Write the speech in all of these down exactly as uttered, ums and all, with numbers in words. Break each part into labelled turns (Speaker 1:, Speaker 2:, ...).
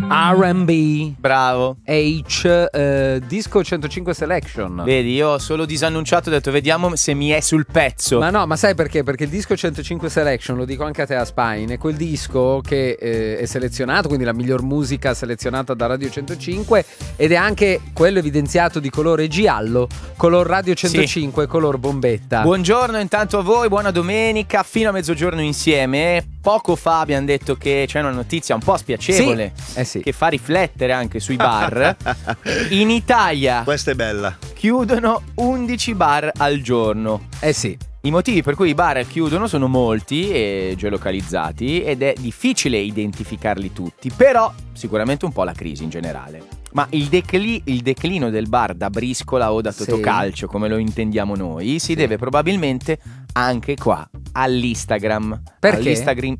Speaker 1: R and B.
Speaker 2: Bravo.
Speaker 1: H, eh, Disco centocinque Selection.
Speaker 2: Vedi, io ho solo disannunciato, ho detto vediamo se mi è sul pezzo.
Speaker 1: Ma no, ma sai perché? Perché il Disco centocinque Selection, lo dico anche a te a Spine, è quel disco che eh, è selezionato, quindi la miglior musica selezionata da Radio centocinque, ed è anche quello evidenziato di colore giallo, color Radio centocinque, sì. Color bombetta.
Speaker 2: Buongiorno intanto a voi, buona domenica, fino a mezzogiorno insieme. Poco fa abbiamo detto che c'è una notizia un po' spiacevole,
Speaker 1: sì. Eh sì.
Speaker 2: che fa riflettere anche sui bar. In Italia
Speaker 3: questa è bella,
Speaker 2: chiudono undici bar al giorno.
Speaker 1: Eh sì.
Speaker 2: I motivi per cui i bar chiudono sono molti e geolocalizzati ed è difficile identificarli tutti, però sicuramente un po' la crisi in generale. Ma il, decli- il declino del bar da briscola o da totocalcio, sì, come lo intendiamo noi, si sì. deve probabilmente anche qua all'Instagram.
Speaker 1: Perché?
Speaker 2: All'Instagram,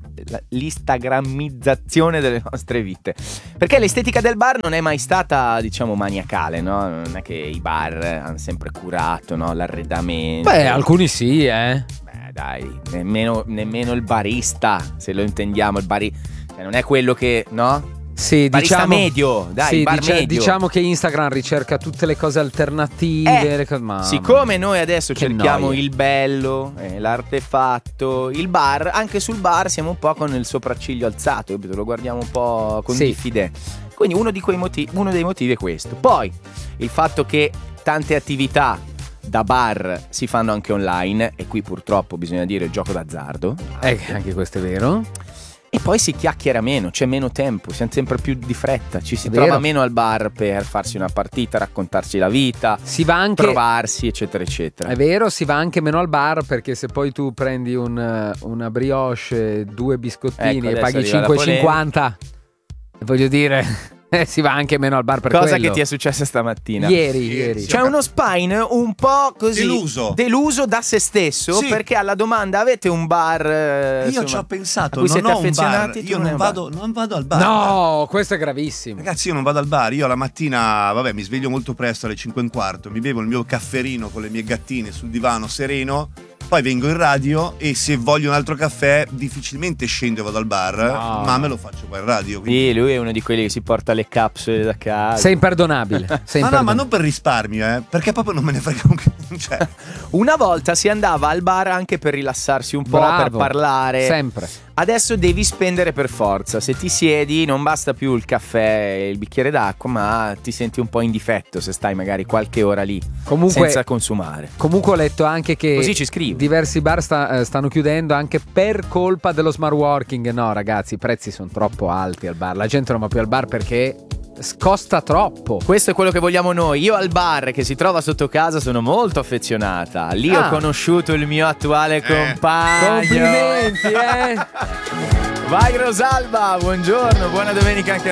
Speaker 2: l'Instagrammizzazione delle nostre vite. Perché l'estetica del bar non è mai stata, diciamo, maniacale, no? Non è che i bar hanno sempre curato, no? L'arredamento.
Speaker 1: Beh, alcuni sì, eh.
Speaker 2: Beh, dai, nemmeno, nemmeno il barista, se lo intendiamo, il barista, cioè, non è quello che, no?
Speaker 1: Sì,
Speaker 2: barista
Speaker 1: diciamo,
Speaker 2: medio, dai,
Speaker 1: sì,
Speaker 2: bar
Speaker 1: dice,
Speaker 2: medio.
Speaker 1: Diciamo che Instagram ricerca tutte le cose alternative.
Speaker 2: Eh,
Speaker 1: le cose, ma,
Speaker 2: siccome noi adesso cerchiamo
Speaker 1: noia.
Speaker 2: il bello, eh, l'artefatto, il bar, anche sul bar siamo un po' con il sopracciglio alzato, capito? Lo guardiamo un po' con
Speaker 1: sì.
Speaker 2: diffidenza. Quindi uno, di quei motivi, uno dei motivi è questo. Poi il fatto che tante attività da bar si fanno anche online, e qui purtroppo bisogna dire il gioco d'azzardo.
Speaker 1: Eh, anche questo è vero.
Speaker 2: E poi si chiacchiera meno, c'è meno tempo, siamo sempre più di fretta, ci si
Speaker 1: È
Speaker 2: trova
Speaker 1: vero.
Speaker 2: meno al bar per farsi una partita, raccontarsi la vita,
Speaker 1: si va anche,
Speaker 2: provarsi, eccetera, eccetera.
Speaker 1: È vero, si va anche meno al bar, perché se poi tu prendi un, una brioche, due biscottini,
Speaker 2: Ecco,
Speaker 1: e paghi
Speaker 2: arriva
Speaker 1: cinque
Speaker 2: la
Speaker 1: e cinquanta, voglio dire... si va anche meno al bar per
Speaker 2: cosa
Speaker 1: quello.
Speaker 2: che ti è successa stamattina?
Speaker 1: Ieri, ieri.
Speaker 2: C'è uno Spine un po' così
Speaker 3: deluso,
Speaker 2: deluso da se stesso, sì. Perché alla domanda avete un bar, eh,
Speaker 3: io
Speaker 2: insomma,
Speaker 3: ci ho pensato,
Speaker 2: a cui
Speaker 3: non
Speaker 2: siete
Speaker 3: ho un
Speaker 2: affezionati,
Speaker 3: bar. Io non,
Speaker 2: non
Speaker 3: vado, non vado al bar.
Speaker 1: No, questo è gravissimo.
Speaker 3: Ragazzi, io non vado al bar. Io la mattina, vabbè, mi sveglio molto presto, alle cinque e un quarto, mi bevo il mio cafferino con le mie gattine sul divano sereno. Poi vengo in radio e se voglio un altro caffè difficilmente scendo e vado al bar,
Speaker 1: no.
Speaker 3: ma me lo faccio poi in radio. Quindi...
Speaker 2: Sì, lui è uno di quelli che si porta le capsule da casa.
Speaker 1: Sei imperdonabile. Sei
Speaker 3: ma
Speaker 1: imperdonabile.
Speaker 3: no, ma non per risparmio, eh, perché proprio non me ne frega un c***o. Cioè.
Speaker 2: Una volta si andava al bar anche per rilassarsi un po',
Speaker 1: Bravo.
Speaker 2: per parlare.
Speaker 1: Sempre.
Speaker 2: Adesso devi spendere per forza. Se ti siedi non basta più il caffè e il bicchiere d'acqua, ma ti senti un po' in difetto se stai magari qualche ora lì
Speaker 1: comunque,
Speaker 2: senza consumare.
Speaker 1: Comunque ho letto anche che
Speaker 2: così ci scrivi.
Speaker 1: Diversi bar sta, eh, stanno chiudendo anche per colpa dello smart working. No ragazzi, i prezzi sono troppo alti al bar. La gente non va più al bar perché costa troppo.
Speaker 2: Questo è quello che vogliamo noi. Io al bar che si trova sotto casa sono molto affezionata. Lì
Speaker 1: ah.
Speaker 2: ho conosciuto il mio attuale
Speaker 3: eh.
Speaker 2: compagno.
Speaker 1: Complimenti, eh.
Speaker 2: Vai Rosalba, buongiorno, buona domenica anche a